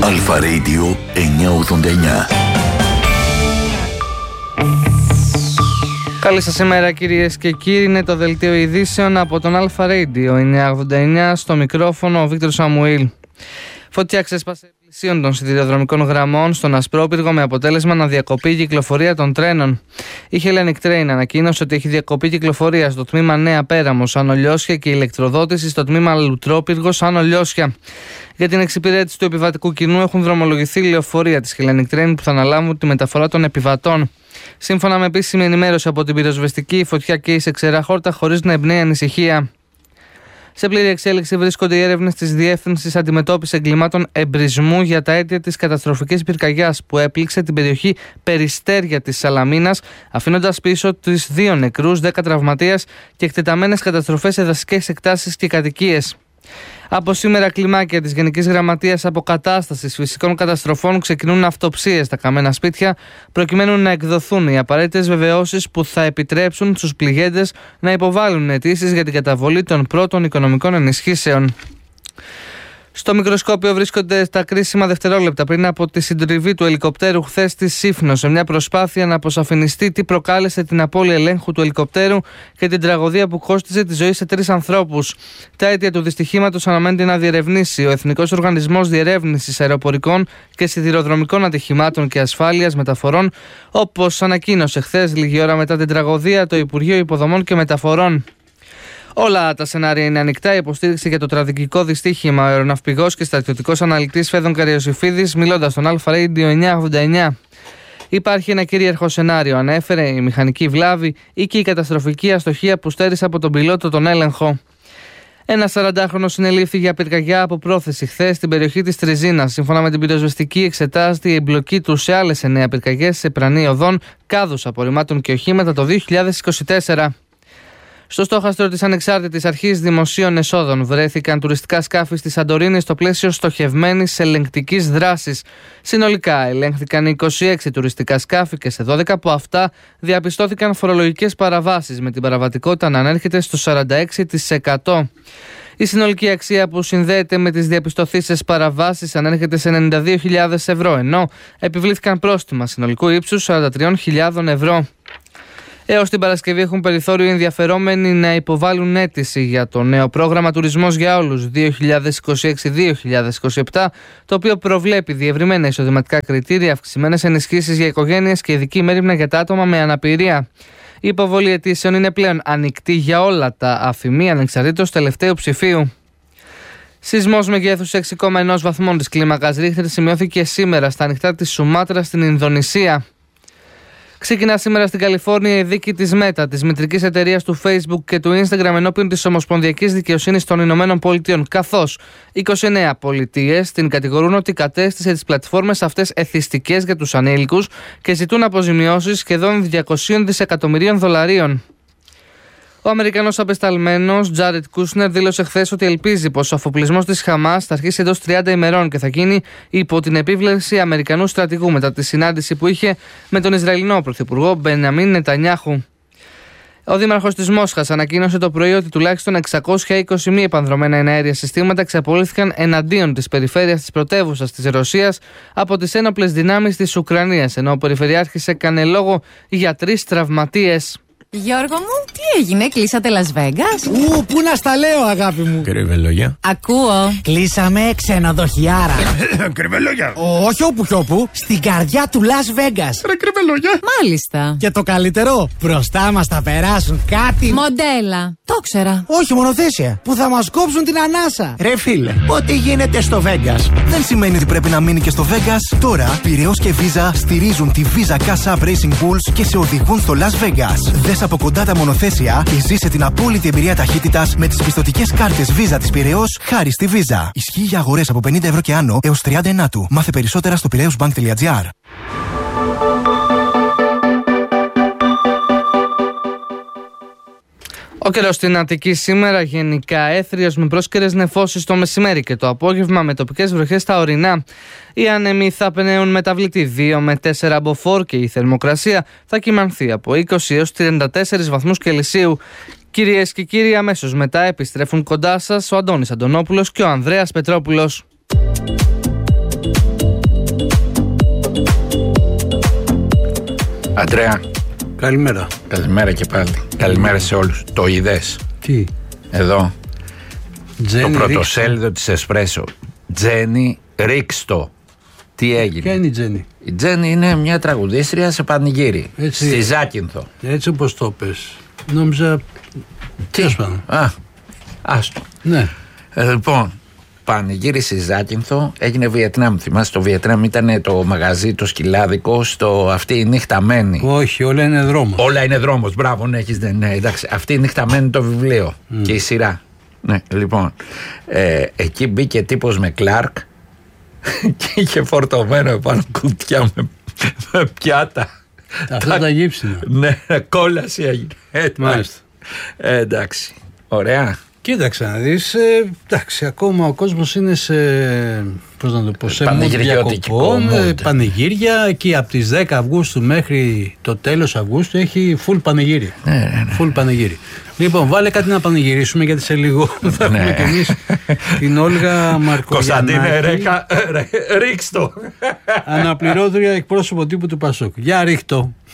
Αλφα Radio 989. Καλή σας ημέρα κυρίες και κύριοι, είναι το δελτίο ειδήσεων από τον Αλφα Radio 989, στο μικρόφωνο ο Βίκτορ Σαμουήλ. Φωτιά ξέσπασε πλησίων των σιδηροδρομικών γραμμών στον Ασπρόπυργο με αποτέλεσμα να διακοπεί η κυκλοφορία των τρένων. Η Hellenic Train ανακοίνωσε ότι έχει διακοπεί κυκλοφορία στο τμήμα Νέα Πέραμος Άνω Λιώσια και ηλεκτροδότηση στο τμήμα Λουτρόπυργος Άνω Λιώσια. Για την εξυπηρέτηση του επιβατικού κοινού έχουν δρομολογηθεί λεωφορεία της Hellenic Train που θα αναλάβουν τη μεταφορά των επιβατών. Σύμφωνα με επίσημη ενημέρωση από την πυροσβεστική, η φωτιά καίει σε ξερά χόρτα χωρίς να εμπνέει ανησυχία. Σε πλήρη εξέλιξη βρίσκονται οι έρευνες της Διεύθυνσης Αντιμετώπισης Εγκλημάτων Εμπρισμού για τα αίτια της καταστροφικής πυρκαγιάς που έπληξε την περιοχή Περιστέρια της Σαλαμίνας, αφήνοντας πίσω τους 2 νεκρούς, 10 τραυματίες και εκτεταμένες καταστροφές σε δασικές εκτάσεις και κατοικίες. Από σήμερα, κλιμάκια της Γενικής Γραμματείας Αποκατάστασης Φυσικών Καταστροφών ξεκινούν αυτοψίες στα καμένα σπίτια, προκειμένου να εκδοθούν οι απαραίτητες βεβαιώσεις που θα επιτρέψουν στους πληγέντες να υποβάλουν αιτήσεις για την καταβολή των πρώτων οικονομικών ενισχύσεων. Στο μικροσκόπιο βρίσκονται τα κρίσιμα δευτερόλεπτα πριν από τη συντριβή του ελικοπτέρου χθες στη Σύφνο, σε μια προσπάθεια να αποσαφινιστεί τι προκάλεσε την απώλεια ελέγχου του ελικοπτέρου και την τραγωδία που κόστιζε τη ζωή σε 3 ανθρώπους. Τα αίτια του δυστυχήματος αναμένεται να διερευνήσει ο Εθνικός Οργανισμός Διερεύνησης Αεροπορικών και Σιδηροδρομικών Ατυχημάτων και Ασφάλειας Μεταφορών, όπως ανακοίνωσε χθες, λίγη ώρα μετά την τραγωδία, το Υπουργείο Υποδομών και Μεταφορών. Όλα τα σενάρια είναι ανοιχτά. Η υποστήριξη για το τραγικό δυστύχημα ο αεροναυπηγός και στρατιωτικός αναλυτής Φέδων Καριοσυφίδης, μιλώντας στον Αλφα Radio 989. Υπάρχει ένα κυρίαρχο σενάριο, ανέφερε, η μηχανική βλάβη ή και η καταστροφική αστοχία που στέρισε από τον πιλότο τον έλεγχο. Ένα 40χρονο συνελήφθη για πυρκαγιά από πρόθεση χθες στην περιοχή της Τριζίνας. Σύμφωνα με την πυροσβεστική, εξετάζεται η εμπλοκή του σε άλλες 9 πυρκαγιές σε πρανή οδών, κάδους απορριμμάτων και οχήματα το 2024. Στο στόχαστρο της Ανεξάρτητης Αρχής Δημοσίων Εσόδων βρέθηκαν τουριστικά σκάφη στη Σαντορίνη στο πλαίσιο στοχευμένης ελεγκτικής δράσης. Συνολικά ελέγχθηκαν 26 τουριστικά σκάφη και σε 12 από αυτά διαπιστώθηκαν φορολογικές παραβάσεις, με την παραβατικότητα να ανέρχεται στο 46%. Η συνολική αξία που συνδέεται με τις διαπιστωθήσεις παραβάσεις ανέρχεται σε 92.000 ευρώ, ενώ επιβλήθηκαν πρόστιμα συνολικού ύψους 43.000 ευρώ. Έως την Παρασκευή έχουν περιθώριο ενδιαφερόμενοι να υποβάλουν αίτηση για το νέο πρόγραμμα Τουρισμός για Όλους 2026-2027, το οποίο προβλέπει διευρυμένα εισοδηματικά κριτήρια, αυξημένες ενισχύσεις για οικογένειες και ειδική μέριμνα για τα άτομα με αναπηρία. Η υποβολή αιτήσεων είναι πλέον ανοιχτή για όλα τα αφημί, ανεξαρτήτως τελευταίου ψηφίου. Σεισμός μεγέθους 6,1 βαθμών της κλίμακας Ρίχτερ σημειώθηκε σήμερα στα ανοιχτά της Σουμάτρας στην Ινδονησία. Ξεκινά σήμερα στην Καλιφόρνια η δίκη της Meta, της μητρικής εταιρείας του Facebook και του Instagram, ενώπιον της Ομοσπονδιακής Δικαιοσύνης των Ηνωμένων Πολιτειών, καθώς 29 πολιτείες την κατηγορούν ότι κατέστησε τις πλατφόρμες αυτές εθιστικές για τους ανήλικους και ζητούν αποζημιώσεις σχεδόν 200 δισεκατομμυρίων δολαρίων. Ο Αμερικανός απεσταλμένος Τζάρετ Κούσνερ δήλωσε χθες ότι ελπίζει πως ο αφοπλισμός της Χαμάς θα αρχίσει εντός 30 ημερών και θα γίνει υπό την επίβλεψη Αμερικανού στρατηγού μετά τη συνάντηση που είχε με τον Ισραηλινό Πρωθυπουργό Μπενιαμίν Νετανιάχου. Ο δήμαρχος της Μόσχας ανακοίνωσε το πρωί ότι τουλάχιστον 620 μη επανδρομένα εναέρια συστήματα εξαπολύθηκαν εναντίον της περιφέρειας της πρωτεύουσας της Ρωσίας από τις ένοπλες δυνάμεις της Ουκρανίας, ενώ ο περιφερειάρχης έκανε λόγο για 3 τραυματίες. Γιώργο μου, τι έγινε, κλείσατε Las Vegas? Πού να στα λέω, αγάπη μου. Κρυβελόγια. Ακούω. Κλείσαμε ξενοδοχιάρα. Κρυβελόγια. Όχι όπου κι όπου, στην καρδιά του Las Vegas. Ρε κρυβελόγια. Μάλιστα. Και το καλύτερο, μπροστά μας θα περάσουν κάτι. Μοντέλα. Το ξέρα. Όχι, μονοθέσια. Που θα μας κόψουν την ανάσα. Ρε φίλε, ό,τι γίνεται στο Vegas δεν σημαίνει ότι πρέπει να μείνει και στο Vegas. Τώρα, Πειραιώς και Visa στηρίζουν τη Visa Cash App Racing Bulls και σε οδηγούν στο Las Vegas. Δες από κοντά τα μονοθέσια και ζήσε την απόλυτη εμπειρία ταχύτητας με τις πιστωτικές κάρτες Visa της Πειραιώς χάρη στη Visa. Ισχύει για αγορές από 50 ευρώ και άνω έως 39 του. Μάθε περισσότερα στο piraeusbank.gr. Ο καιρός στην Αττική σήμερα γενικά έθριος με πρόσκαιρες νεφώσεις το μεσημέρι και το απόγευμα με τοπικές βροχές στα ορεινά. Οι άνεμοι θα πνέουν μεταβλητή 2 με 4 μποφόρ και η θερμοκρασία θα κυμανθεί από 20 έως 34 βαθμούς Κελσίου. Κυρίες και κύριοι, αμέσως μετά επιστρέφουν κοντά σας ο Αντώνης Αντωνόπουλος και ο Ανδρέας Πετρόπουλος. Αντρέα. Καλημέρα. Καλημέρα και πάλι. Καλημέρα σε όλους. Το είδες? Τι? Εδώ. Τζένι, το πρωτοσέλιδο της Εσπρέσο. Τζένι, ρίξτο. Τι έγινε? Ποια είναι η Τζένι? Η Τζένι είναι μια τραγουδίστρια σε πανηγύρι. Έτσι. Στη Ζάκυνθο. Έτσι όπως το πες. Νόμιζα. Τι? Άστο. Ναι. Λοιπόν, πανηγύρι στη Ζάκυνθο, έγινε Βιετνάμ. Θυμάσαι, το Βιετνάμ ήταν το μαγαζί, το σκυλάδικο, αυτή η νυχταμένη. Όχι, όλα είναι δρόμος. Όλα είναι δρόμος. Μπράβο, ναι, έχεις, ναι, εντάξει. Αυτή η νυχταμένη το βιβλίο και η σειρά. Ναι, λοιπόν. Εκεί μπήκε τύπος με Κλάρκ και είχε φορτωμένο επάνω κουτιά με πιάτα. Αυτά τα γύψινα. Ναι, κόλαση έγινε. Μάλιστα. Εντάξει. Ωραία. Κοίταξε να δεις, εντάξει, ακόμα ο κόσμος είναι σε, πώς να το πω, σε mood διακοπών, πανηγύρια. Εκεί από τις 10 Αυγούστου μέχρι το τέλος Αυγούστου έχει full πανηγύρι. Ναι. Full πανηγύρι. Λοιπόν, βάλε κάτι να πανηγυρίσουμε, γιατί σε λίγο θα έχουμε κι εμείς την Όλγα Μαρκογιαννάκη. Κωνσταντίνε, ρίξτο. Αναπληρώτρια εκπρόσωπο τύπου του Πασόκ. Για ρίχτω.